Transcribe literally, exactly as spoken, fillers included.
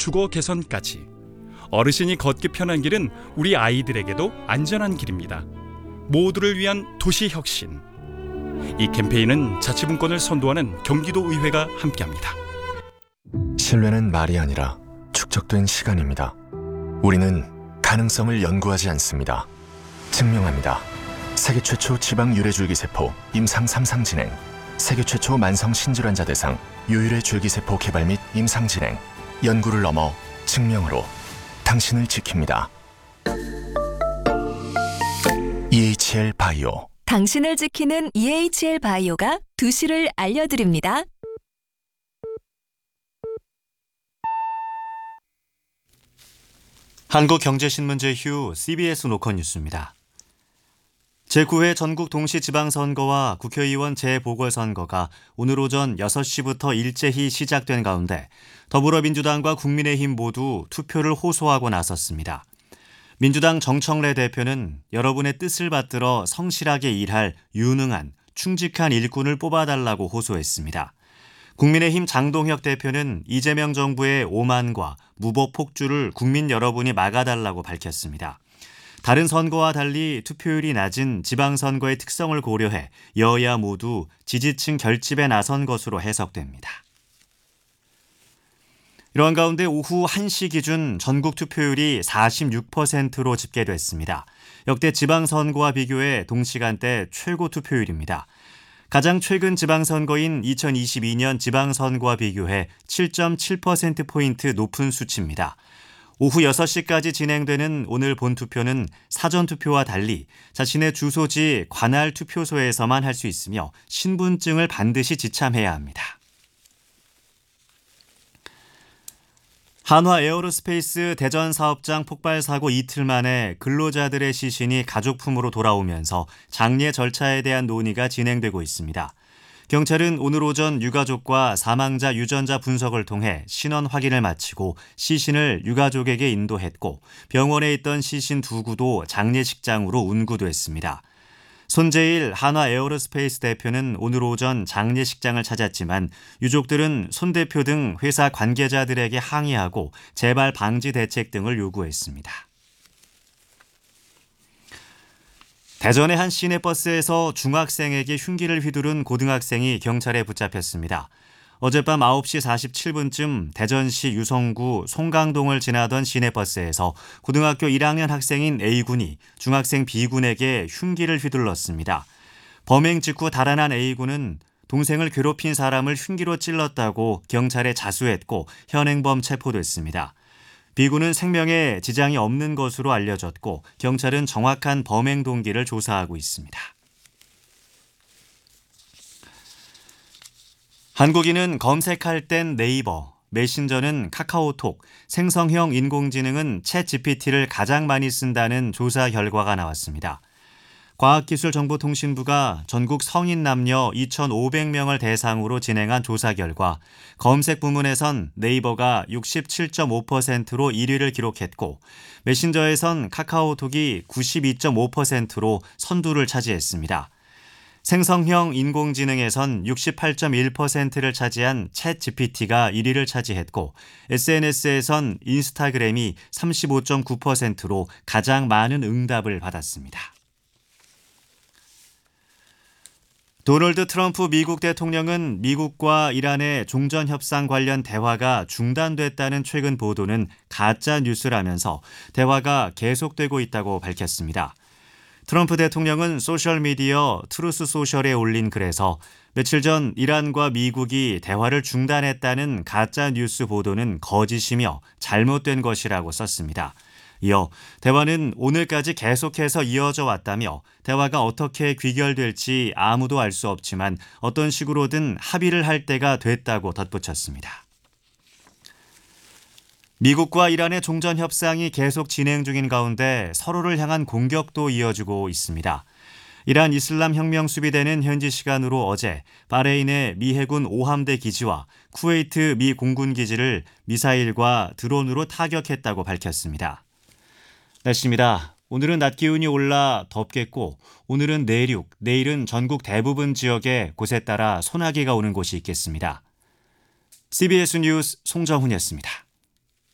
주거 개선까지 어르신이 걷기 편한 길은 우리 아이들에게도 안전한 길입니다. 모두를 위한 도시 혁신. 이 캠페인은 자치분권을 선도하는 경기도의회가 함께합니다. 신뢰는 말이 아니라 축적된 시간입니다. 우리는 가능성을 연구하지 않습니다. 증명합니다. 세계 최초 지방 유래줄기세포 임상 삼 상 진행, 세계 최초 만성 신질환자 대상 유일의 줄기세포 개발 및 임상 진행, 연구를 넘어 증명으로 당신을 지킵니다. 이에이치엘 바이오. 당신을 지키는 이에이치엘 바이오가 두 시를 알려드립니다. 한국경제신문 제휴 씨비에스 노컷 뉴스입니다. 제구 회 전국 동시지방선거와 국회의원 재보궐선거가 오늘 오전 여섯 시부터 일제히 시작된 가운데 더불어민주당과 국민의힘 모두 투표를 호소하고 나섰습니다. 민주당 정청래 대표는 여러분의 뜻을 받들어 성실하게 일할 유능한, 충직한 일꾼을 뽑아달라고 호소했습니다. 국민의힘 장동혁 대표는 이재명 정부의 오만과 무법 폭주를 국민 여러분이 막아달라고 밝혔습니다. 다른 선거와 달리 투표율이 낮은 지방선거의 특성을 고려해 여야 모두 지지층 결집에 나선 것으로 해석됩니다. 이러한 가운데 오후 한 시 기준 전국 투표율이 사십육 퍼센트로 집계됐습니다. 역대 지방선거와 비교해 동시간대 최고 투표율입니다. 가장 최근 지방선거인 이천이십이 년 지방선거와 비교해 칠 점 칠 퍼센트포인트 높은 수치입니다. 오후 여섯 시까지 진행되는 오늘 본투표는 사전투표와 달리 자신의 주소지 관할 투표소에서만 할 수 있으며 신분증을 반드시 지참해야 합니다. 한화 에어로스페이스 대전 사업장 폭발 사고 이틀 만에 근로자들의 시신이 가족품으로 돌아오면서 장례 절차에 대한 논의가 진행되고 있습니다. 경찰은 오늘 오전 유가족과 사망자 유전자 분석을 통해 신원 확인을 마치고 시신을 유가족에게 인도했고 병원에 있던 시신 두 구도 장례식장으로 운구됐습니다. 손재일 한화 에어로스페이스 대표는 오늘 오전 장례식장을 찾았지만 유족들은 손 대표 등 회사 관계자들에게 항의하고 재발 방지 대책 등을 요구했습니다. 대전의 한 시내버스에서 중학생에게 흉기를 휘두른 고등학생이 경찰에 붙잡혔습니다. 어젯밤 아홉 시 사십칠 분쯤 대전시 유성구 송강동을 지나던 시내버스에서 고등학교 일 학년 학생인 A군이 중학생 B군에게 흉기를 휘둘렀습니다. 범행 직후 달아난 A군은 동생을 괴롭힌 사람을 흉기로 찔렀다고 경찰에 자수했고 현행범 체포됐습니다. B군은 생명에 지장이 없는 것으로 알려졌고 경찰은 정확한 범행 동기를 조사하고 있습니다. 한국인은 검색할 땐 네이버, 메신저는 카카오톡, 생성형 인공지능은 챗지피티를 가장 많이 쓴다는 조사 결과가 나왔습니다. 과학기술정보통신부가 전국 성인 남녀 이천오백 명을 대상으로 진행한 조사 결과 검색 부문에선 네이버가 육십칠 점 오 퍼센트로 일 위를 기록했고 메신저에선 카카오톡이 구십이 점 오 퍼센트로 선두를 차지했습니다. 생성형 인공지능에선 육십팔 점 일 퍼센트를 차지한 챗지피티가 일 위를 차지했고 에스엔에스에선 인스타그램이 삼십오 점 구 퍼센트로 가장 많은 응답을 받았습니다. 도널드 트럼프 미국 대통령은 미국과 이란의 종전협상 관련 대화가 중단됐다는 최근 보도는 가짜 뉴스라면서 대화가 계속되고 있다고 밝혔습니다. 트럼프 대통령은 소셜미디어 트루스 소셜에 올린 글에서 며칠 전 이란과 미국이 대화를 중단했다는 가짜 뉴스 보도는 거짓이며 잘못된 것이라고 썼습니다. 이어 대화는 오늘까지 계속해서 이어져 왔다며 대화가 어떻게 귀결될지 아무도 알 수 없지만 어떤 식으로든 합의를 할 때가 됐다고 덧붙였습니다. 미국과 이란의 종전협상이 계속 진행 중인 가운데 서로를 향한 공격도 이어지고 있습니다. 이란 이슬람 혁명 수비대는 현지 시간으로 어제 바레인의 미 해군 오함대 기지와 쿠웨이트 미 공군 기지를 미사일과 드론으로 타격했다고 밝혔습니다. 날씨입니다. 오늘은 낮 기온이 올라 덥겠고 오늘은 내륙, 내일은 전국 대부분 지역에 곳에 따라 소나기가 오는 곳이 있겠습니다. 씨비에스 뉴스 송정훈이었습니다.